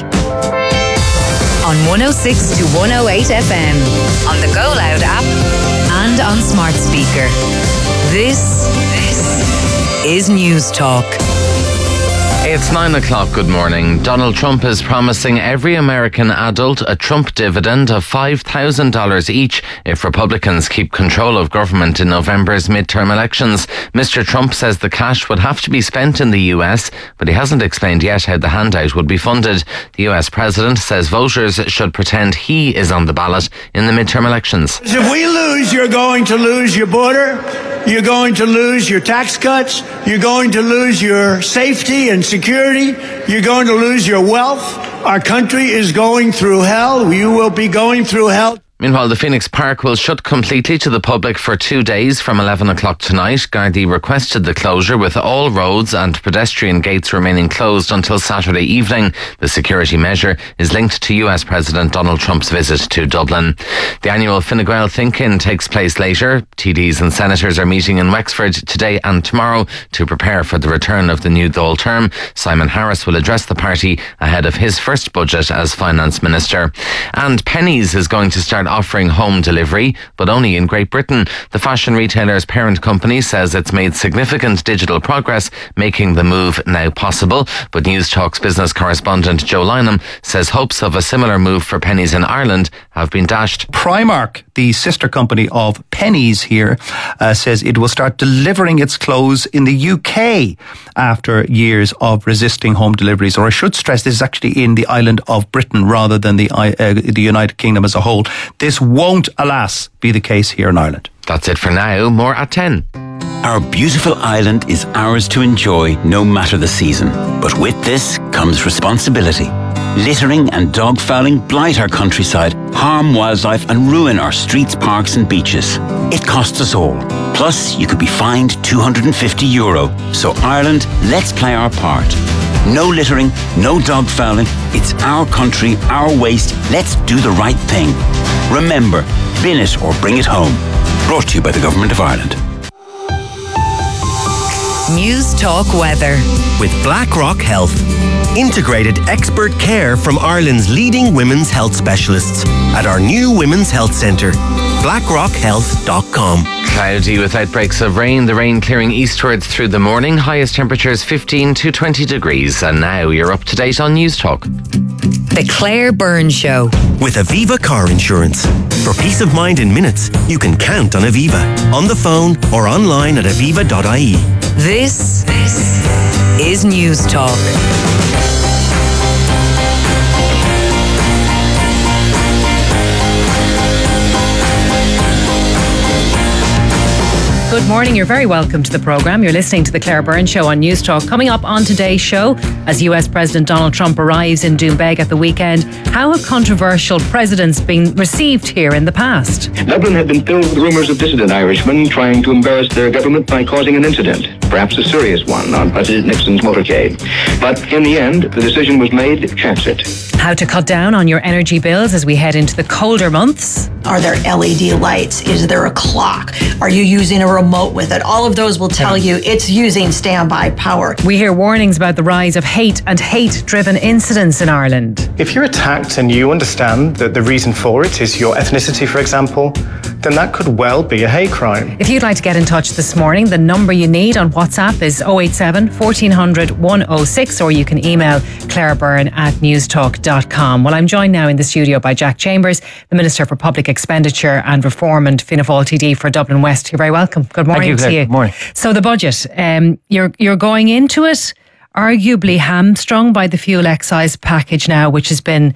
On one oh six to one oh eight F M, on the Go Loud app, and on smart speaker. This, this is News Talk. It's nine o'clock. Good morning. Donald Trump is promising every American adult a Trump dividend of five thousand dollars each if Republicans keep control of government in November's midterm elections. Mister Trump says the cash would have to be spent in the U S, but he hasn't explained yet how the handout would be funded. The U S president says voters should pretend he is on the ballot in the midterm elections. If we lose, you're going to lose your border, you're going to lose your tax cuts, you're going to lose your safety and security, you're going to lose your wealth. Our country is going through hell. You will be going through hell. Meanwhile, the Phoenix Park will shut completely to the public for two days from eleven o'clock tonight. Gardaí requested the closure, with all roads and pedestrian gates remaining closed until Saturday evening. The security measure is linked to U S President Donald Trump's visit to Dublin. The annual Fine Gael Think-In takes place later. T Ds and senators are meeting in Wexford today and tomorrow to prepare for the return of the new Dáil term. Simon Harris will address the party ahead of his first budget as finance minister. And Penneys is going to start offering home delivery, but only in Great Britain. The fashion retailer's parent company says it's made significant digital progress, making the move now possible. But News Talk's business correspondent Joe Lynham says hopes of a similar move for Penneys in Ireland have been dashed. Primark, the sister company of Penneys here, uh, says it will start delivering its clothes in the U K after years of resisting home deliveries. Or I should stress, this is actually in the island of Britain rather than the uh, the United Kingdom as a whole. This won't, alas, be the case here in Ireland. That's it for now. More at ten. Our beautiful island is ours to enjoy no matter the season. But with this comes responsibility. Littering and dog fouling blight our countryside, harm wildlife and ruin our streets, parks and beaches. It costs us all. Plus, you could be fined two hundred fifty euro. So Ireland, let's play our part. No littering, no dog fouling. It's our country, our waste. Let's do the right thing. Remember, bin it or bring it home. Brought to you by the Government of Ireland. News Talk Weather. With BlackRock Health. Integrated expert care from Ireland's leading women's health specialists at our new Women's Health Centre. blackrock health dot com. Cloudy with outbreaks of rain, the rain clearing eastwards through the morning. Highest temperatures fifteen to twenty degrees. And now you're up to date on News Talk. The Claire Byrne Show. With Aviva Car Insurance. For peace of mind in minutes, you can count on Aviva. On the phone or online at aviva dot I E. This, this is News Talk. Good morning. You're very welcome to the programme. You're listening to the Claire Byrne Show on News Talk. Coming up on today's show, as U S President Donald Trump arrives in Doonbeg at the weekend, how have controversial presidents been received here in the past? Dublin had been filled with rumours of dissident Irishmen trying to embarrass their government by causing an incident, perhaps a serious one, on President Nixon's motorcade. But in the end, the decision was made to chance it. How to cut down on your energy bills as we head into the colder months. Are there L E D lights? Is there a clock? Are you using a remote with it? All of those will tell you it's using standby power. We hear warnings about the rise of hate and hate-driven incidents in Ireland. If you're attacked and you understand that the reason for it is your ethnicity, for example, then that could well be a hate crime. If you'd like to get in touch this morning, the number you need on WhatsApp is oh eight seven, fourteen hundred, one oh six, or you can email Claire Byrne at newstalk dot com. Well, I'm joined now in the studio by Jack Chambers, the Minister for Public Expenditure and Reform and Fianna Fáil T D for Dublin West. You're very welcome. Good morning Thank you, to you. Good morning. So the budget, um, you're you're going into it arguably hamstrung by the fuel excise package now, which has been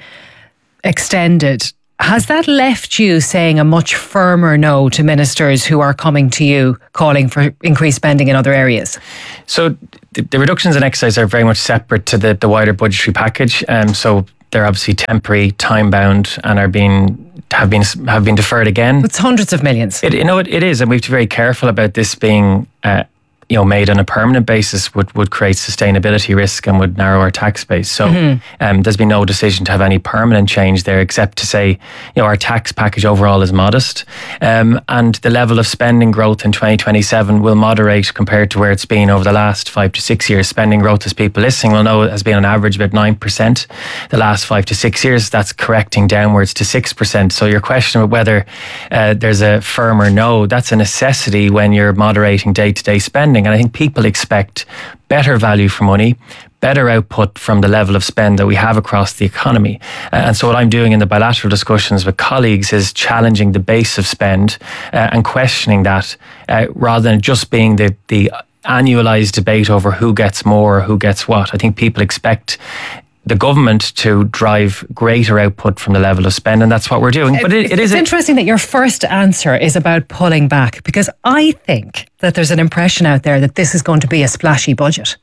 extended. Has that left you saying a much firmer no to ministers who are coming to you calling for increased spending in other areas? So the, the reductions in excise are very much separate to the, the wider budgetary package. Um, so they're obviously temporary, time bound, and are being have been have been deferred again. It's hundreds of millions. It, you know, it, it is, and we have to be very careful about this being uh, you know, made on a permanent basis would, would create sustainability risk and would narrow our tax base. So mm-hmm. um, there's been no decision to have any permanent change there, except to say, you know, our tax package overall is modest, um, and the level of spending growth in twenty twenty-seven will moderate compared to where it's been over the last five to six years. Spending growth, as people listening will know, has been on average about nine percent the last five to six years. That's correcting downwards to six percent. So your question about whether uh, there's a firmer no, that's a necessity when you're moderating day-to-day spending. And I think people expect better value for money, better output from the level of spend that we have across the economy. Uh, and so what I'm doing in the bilateral discussions with colleagues is challenging the base of spend uh, and questioning that uh, rather than just being the, the annualised debate over who gets more or who gets what. I think people expect the government to drive greater output from the level of spend, and that's what we're doing. But it, it is it's interesting that your first answer is about pulling back, because I think that there's an impression out there that this is going to be a splashy budget.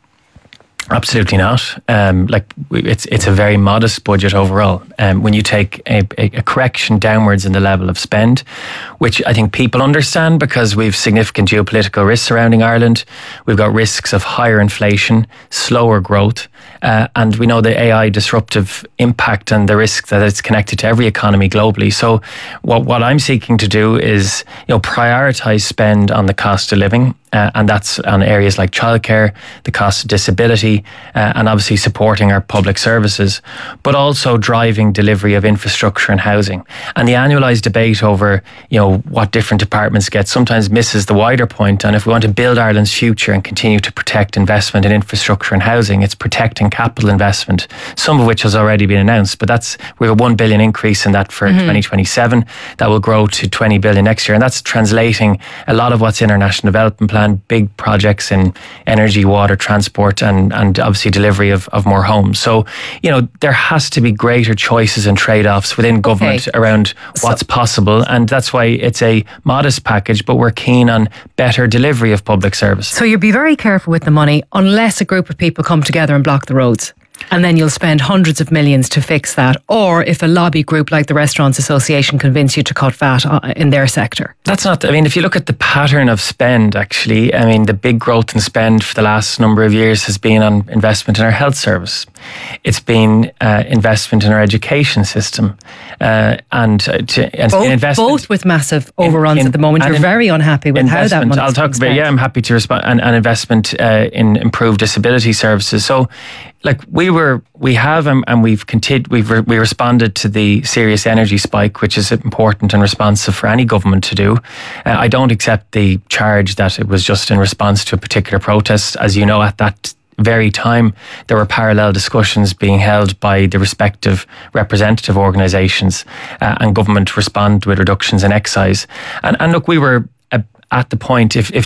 Absolutely not. Um, like it's it's a very modest budget overall. Um, when you take a, a, a correction downwards in the level of spend, which I think people understand because we've significant geopolitical risks surrounding Ireland. We've got risks of higher inflation, slower growth, uh, and we know the A I disruptive impact and the risk that it's connected to every economy globally. So what what I'm seeking to do is, you know, prioritise spend on the cost of living. Uh, and that's on areas like childcare, the cost of disability, uh, and obviously supporting our public services, but also driving delivery of infrastructure and housing. And the annualised debate over, you know, what different departments get sometimes misses the wider point. And if we want to build Ireland's future and continue to protect investment in infrastructure and housing, it's protecting capital investment, some of which has already been announced. But that's we have a one billion increase in that for mm-hmm. twenty twenty-seven. That will grow to twenty billion next year, and that's translating a lot of what's in our national development plan. Big projects in energy, water, transport, and, and obviously delivery of, of more homes. So, you know, there has to be greater choices and trade-offs within government okay. around what's so, possible. And that's why it's a modest package, but we're keen on better delivery of public service. So you'll be very careful with the money unless a group of people come together and block the roads. And then you'll spend hundreds of millions to fix that. Or if a lobby group like the Restaurants Association convince you to cut V A T in their sector. That's not, I mean, if you look at the pattern of spend, actually, I mean, the big growth in spend for the last number of years has been on investment in our health service. It's been uh, investment in our education system. Uh, and uh, to, and both, investment both with massive overruns in, in, at the moment. You're in, very unhappy with how that money's I'll talk about, spent. yeah, I'm happy to respond. And, and investment uh, in improved disability services. So, like we were, we have, and, and we've continued, we've re, we responded to the serious energy spike, which is important and responsive for any government to do. Uh, I don't accept the charge that it was just in response to a particular protest. As you know, at that very time, there were parallel discussions being held by the respective representative organisations, uh, and government responded with reductions in excise. And, and look, we were uh, at the point, if, if the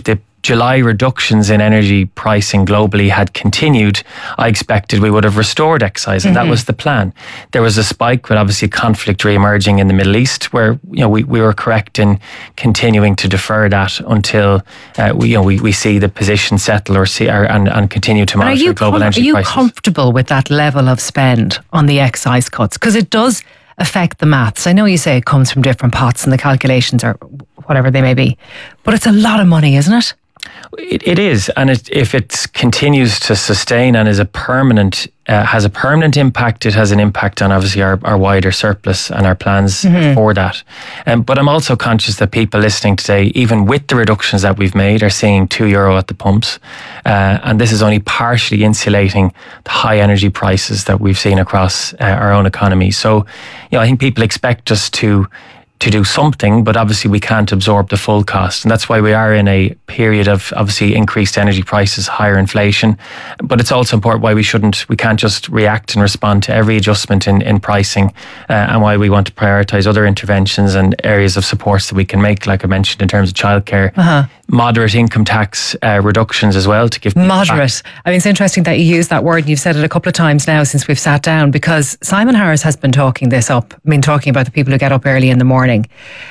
July reductions in energy pricing globally had continued, I expected we would have restored excise, and mm-hmm. that was the plan. There was a spike with obviously conflict re-emerging in the Middle East, where you know we, we were correct in continuing to defer that until uh, we you know we, we see the position settle or see or, and and continue to monitor are you global com- energy prices. Are you prices. comfortable with that level of spend on the excise cuts? Because it does affect the maths. I know you say it comes from different pots and the calculations or whatever they may be, but it's a lot of money, isn't it? It, it is, and it, if it continues to sustain and is a permanent, uh, has a permanent impact, it has an impact on obviously our, our wider surplus and our plans mm-hmm. for that. Um, but I'm also conscious that people listening today, even with the reductions that we've made, are seeing two euro at the pumps, uh, and this is only partially insulating the high energy prices that we've seen across uh, our own economy. So, you know, I think people expect us to. to do something, but obviously we can't absorb the full cost. And that's why we are in a period of obviously increased energy prices, higher inflation. But it's also important why we shouldn't, we can't just react and respond to every adjustment in, in pricing, uh, and why we want to prioritise other interventions and areas of supports that we can make, like I mentioned, in terms of childcare. Uh-huh. Moderate income tax uh, reductions as well to give moderate. Back. I mean, it's interesting that you use that word, and you've said it a couple of times now since we've sat down, because Simon Harris has been talking this up. I mean, talking about the people who get up early in the morning.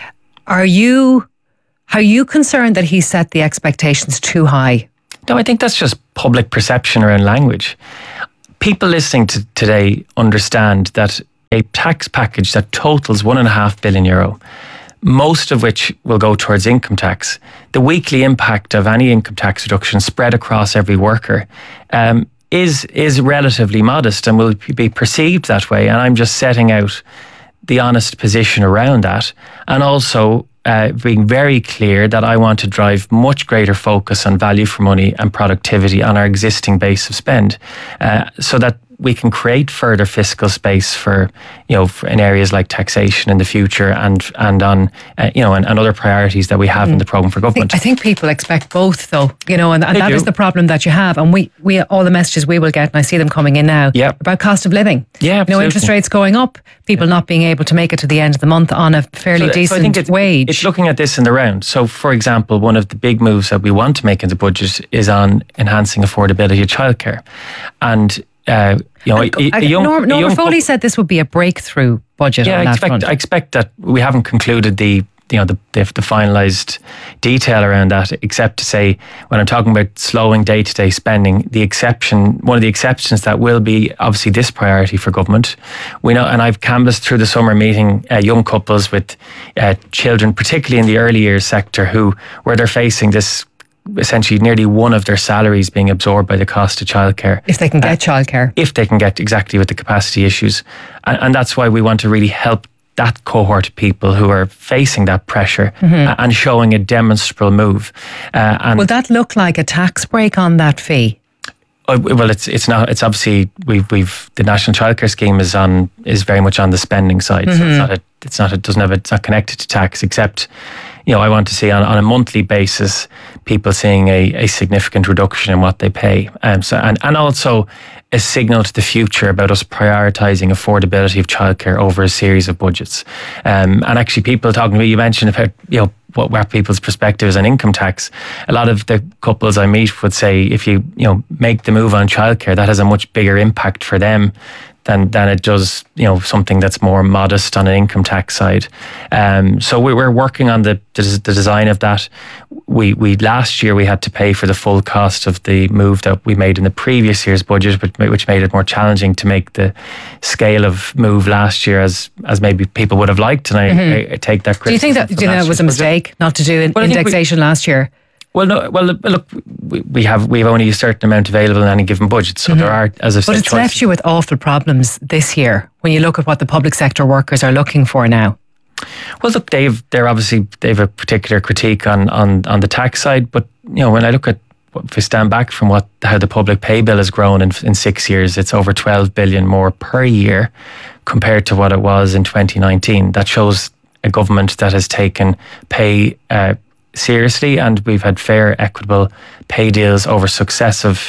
Are you, are you concerned that he set the expectations too high? No, I think that's just public perception around language. People listening to today understand that a tax package that totals one and a half billion euro, most of which will go towards income tax, the weekly impact of any income tax reduction spread across every worker um, is is relatively modest and will be perceived that way. And I'm just setting out the honest position around that, and also uh, being very clear that I want to drive much greater focus on value for money and productivity on our existing base of spend, uh, so that we can create further fiscal space for, you know, for in areas like taxation in the future, and and on, uh, you know, and, and other priorities that we have mm. in the programme for government. I think, I think people expect both, though, you know, and, and that do. is the problem that you have. And we, we, all the messages we will get, and I see them coming in now, yep. about cost of living. Yeah, absolutely. You know, interest rates going up, people yeah. not being able to make it to the end of the month on a fairly so, decent so I think it's, wage. It's looking at this in the round. So, for example, one of the big moves that we want to make in the budget is on enhancing affordability of childcare. And Uh, you know, a, a young, Norm, Norma a young Foley said this would be a breakthrough budget. Yeah, on I that expect, front. I expect that we haven't concluded the you know the, the the finalised detail around that, except to say when I'm talking about slowing day to day spending, the exception, one of the exceptions that will be obviously this priority for government. We know, and I've canvassed through the summer meeting uh, young couples with uh, children, particularly in the early years sector, who where they're facing this. Essentially nearly one of their salaries being absorbed by the cost of childcare. If they can get uh, childcare. If they can get, exactly, with the capacity issues. And, and that's why we want to really help that cohort of people who are facing that pressure mm-hmm. and showing a demonstrable move. Uh, and will that look like a tax break on that fee? Uh, well, it's it's not. It's obviously we've we've the National Childcare Scheme is on is very much on the spending side. Mm-hmm. So it's not a, it's not. It doesn't have. A, it's not connected to tax, except. You know, I want to see on, on a monthly basis people seeing a, a significant reduction in what they pay. Um, so and, and also a signal to the future about us prioritising affordability of childcare over a series of budgets. Um, and actually people talking to me, you mentioned about, you know, what where people's perspective is on income tax. A lot of the couples I meet would say if you, you know, make the move on childcare, that has a much bigger impact for them than than it does, you know, something that's more modest on an income tax side. Um, so we, we're working on the, the the design of that. We we last year we had to pay for the full cost of the move that we made in the previous year's budget, but which made it more challenging to make the scale of move last year as as maybe people would have liked. And I, mm-hmm. I, I take that criticism. Do you think that, do you think that was a mistake budget. not to do an well, indexation we, last year? Well, no. Well, look, we have we have only a certain amount available in any given budget, so mm-hmm. there are, as I said, but it's choices. left you with awful problems this year when you look at what the public sector workers are looking for now. Well, look, they've they're obviously they've a particular critique on on on the tax side, but you know, when I look at if we stand back from what how the public pay bill has grown in in six years, it's over twelve billion more per year compared to what it was in twenty nineteen. That shows a government that has taken pay Uh, seriously, and we've had fair, equitable pay deals over successive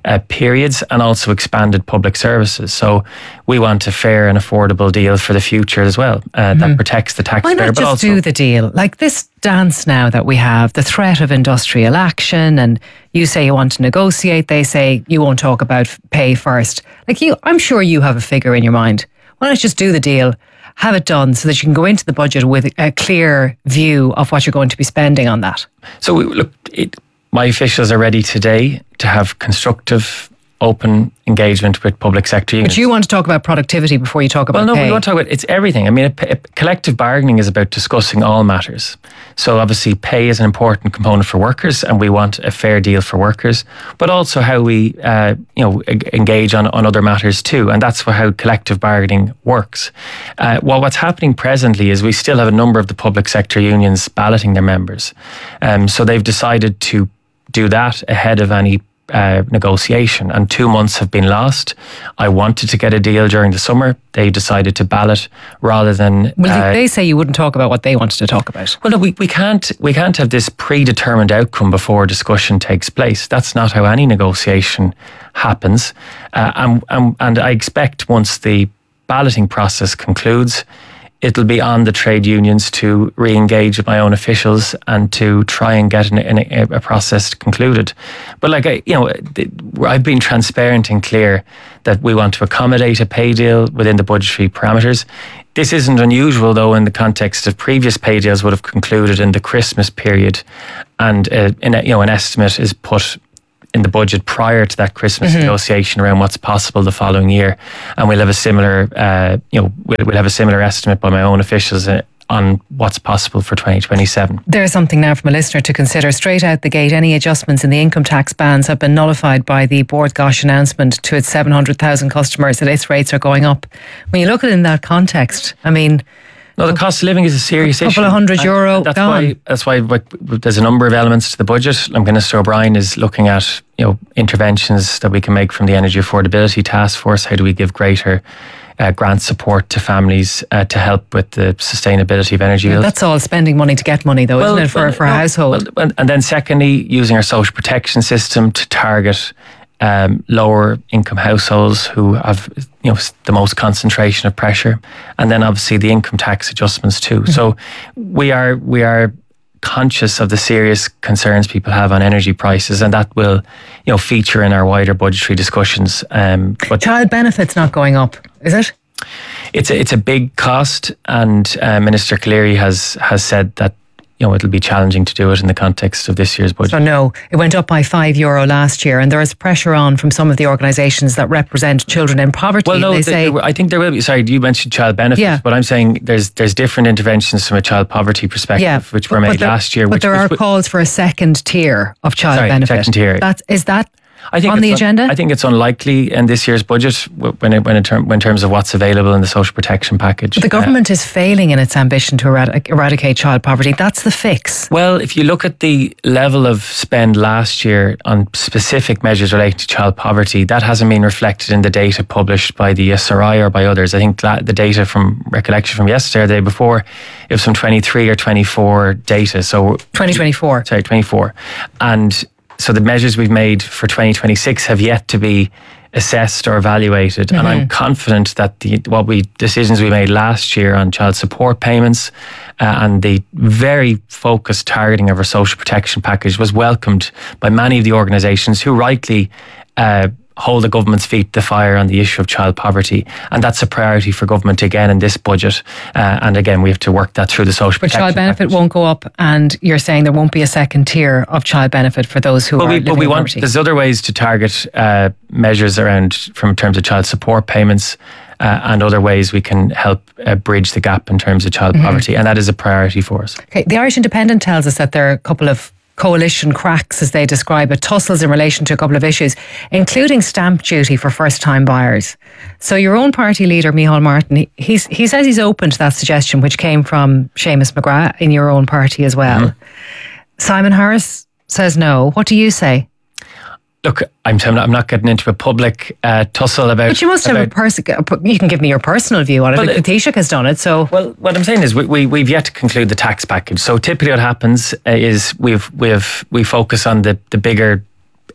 uh, periods and also expanded public services. So we want a fair and affordable deal for the future as well uh, that Mhm. protects the Why taxpayer. not but just also do the deal? Like this dance now that we have, the threat of industrial action, and you say you want to negotiate, they say you won't talk about pay first. Like you, I'm sure you have a figure in your mind. Why not just do the deal, have it done so that you can go into the budget with a clear view of what you're going to be spending on that? So we, look, it, my officials are ready today to have constructive, open engagement with public sector unions. But you want to talk about productivity before you talk about Well, no, pay. we want to talk about, it's everything. I mean, a, a collective bargaining is about discussing all matters. So obviously pay is an important component for workers and we want a fair deal for workers, but also how we, uh, you know, engage on, on other matters too. And that's how collective bargaining works. Uh, well, what's happening presently is we still have a number of the public sector unions balloting their members. Um, so they've decided to do that ahead of any Uh, negotiation, and two months have been lost. I wanted to get a deal during the summer. They decided to ballot rather than. Well, uh, they say you wouldn't talk about what they wanted to talk about. Well, no, we, we can't we can't have this predetermined outcome before discussion takes place. That's not how any negotiation happens. Uh, and, and and I expect once the balloting process concludes, it'll be on the trade unions to re-engage with my own officials and to try and get an, an, a process concluded. But like, I, you know, I've been transparent and clear that we want to accommodate a pay deal within the budgetary parameters. This isn't unusual, though, in the context of previous pay deals would have concluded in the Christmas period, and uh, in a, you know, an estimate is put in the budget prior to that Christmas Mhm. negotiation around what's possible the following year, and we'll have a similar, uh, you know, we'll, we'll have a similar estimate by my own officials uh, on what's possible for twenty twenty-seven. There's something now from a listener to consider. Straight out the gate, any adjustments in the income tax bands have been nullified by the Bord Gáis announcement to its seven hundred thousand customers that its rates are going up. When you look at it in that context, I mean, No, the cost of living is a serious a couple issue. of hundred And euro That's gone. why. That's why. Like, there's a number of elements to the budget. And Minister O'Brien is looking at, you know, interventions that we can make from the Energy Affordability Task Force. How do we give greater uh, grant support to families uh, to help with the sustainability of energy bills? That's all spending money to get money, though, isn't it, for, well, for a no, household? well, and then secondly, using our social protection system to target um, lower income households who have, you know, the most concentration of pressure, and then obviously the income tax adjustments too. Mm-hmm. So we are we are conscious of the serious concerns people have on energy prices, and that will, you know, feature in our wider budgetary discussions. Um, but child benefits not going up, is it? It's a, it's a big cost, and uh, Minister Cleary has has said that, you know, it'll be challenging to do it in the context of this year's budget. So no, it went up by five euro last year, and there is pressure on from some of the organisations that represent children in poverty. Well, no, they th- say, there- I think there will be. Sorry, you mentioned child benefits, Yeah. but I'm saying there's there's different interventions from a child poverty perspective, yeah, which were but- made but there- last year. But which, there are which, calls for a second tier of child Sorry, benefit. second tier. That's, is that I think on the it's un- agenda? I think it's unlikely in this year's budget w- when it, when, it term, when in terms of what's available in the social protection package. But the government is failing in its ambition to eradic- eradicate child poverty. That's the fix. Well, if you look at the level of spend last year on specific measures relating to child poverty, that hasn't been reflected in the data published by the S R I or by others. I think that the data from recollection from yesterday or the day before, it was from twenty-three or twenty-four data. So twenty twenty-four. Sorry, twenty-four. And so the measures we've made for twenty twenty-six have yet to be assessed or evaluated. Mm-hmm. And I'm confident that the what we decisions we made last year on child support payments uh, and the very focused targeting of our social protection package was welcomed by many of the organisations who rightly uh, hold the government's feet to the fire on the issue of child poverty. And that's a priority for government again in this budget. Uh, and again, we have to work that through the social But protection child benefit won't go up, and you're saying there won't be a second tier of child benefit for those who But are we, living but we in want, poverty. there's other ways to target uh, measures around from terms of child support payments uh, and other ways we can help uh, bridge the gap in terms of child Mhm. poverty. And that is a priority for us. Okay, the Irish Independent tells us that there are a couple of coalition cracks, as they describe it, tussles in relation to a couple of issues, including stamp duty for first-time buyers. So your own party leader, Micheál Martin, he, he's, he says he's open to that suggestion, which came from Seamus McGrath in your own party as well. Mm-hmm. Simon Harris says no. What do you say? Look, I'm, I'm not- I'm not getting into a public uh, tussle about... But you must have a about- person. You can give me your personal view on it. Well, Well, Taoiseach has done it, so. Well, what I'm saying is we, we we've yet to conclude the tax package. So typically, what happens uh, is we've we've we focus on the the bigger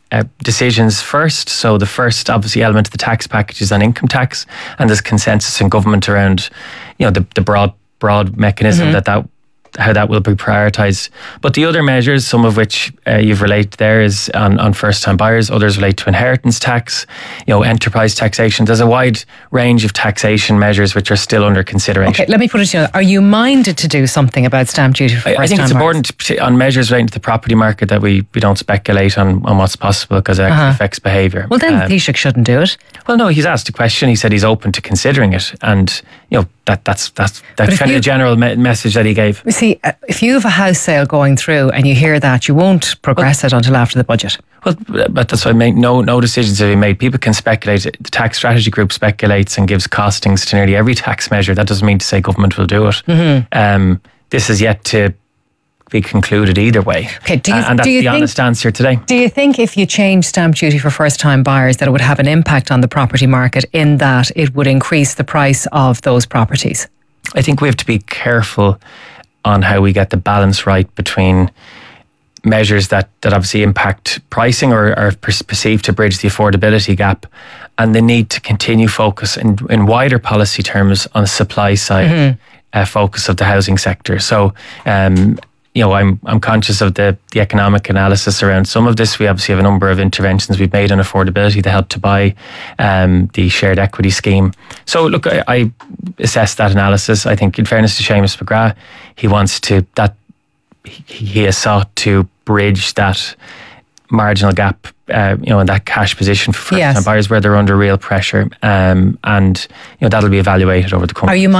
uh, decisions first. So the first, obviously, element of the tax package is on income tax, and there's consensus in government around, you know, the, the broad broad mechanism mm-hmm. that that how that will be prioritised. But the other measures, some of which uh, you've related there, is on, on first-time buyers. Others relate to inheritance tax, you know, enterprise taxation. There's a wide range of taxation measures which are still under consideration. Okay, let me put it to you. Are you minded to do something about stamp duty for first-time buyers? I think it's important to, on measures relating to the property market that we, we don't speculate on, on what's possible, because it actually uh-huh. affects behaviour. Well, then um, Taoiseach shouldn't do it. Well, no, he's asked a question. He said he's open to considering it, and you know that that's that's that's kind you, of the general me- message that he gave. See, uh, if you have a house sale going through and you hear that, you won't progress well, it until after the budget. Well, but that's why I made no no decisions have been made. People can speculate. The Tax Strategy Group speculates and gives costings to nearly every tax measure. That doesn't mean to say government will do it. Mm-hmm. Um, this is yet to be concluded either way. Okay, do you, uh, and that's do you the think, honest answer today. Do you think if you change stamp duty for first-time buyers that it would have an impact on the property market, in that it would increase the price of those properties? I think we have to be careful on how we get the balance right between measures that, that obviously impact pricing or are perceived to bridge the affordability gap, and the need to continue focus in, in wider policy terms on the supply side mm-hmm. uh, focus of the housing sector. So, um, you know, I'm I'm conscious of the, the economic analysis around some of this. We obviously have a number of interventions we've made on affordability, the Help to Buy, um, the shared equity scheme. So look, I, I assess that analysis. I think, in fairness to Seamus McGrath, he wants to that he, he has sought to bridge that marginal gap, uh, you know, in that cash position for first-time yes. buyers where they're under real pressure, um, and you know that'll be evaluated over the coming. Are you